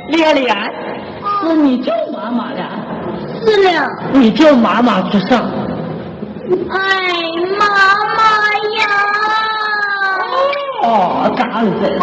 莲莲，是你救妈妈了？ 是了。 你救妈妈去上。 哎，妈妈呀！ 哦，干这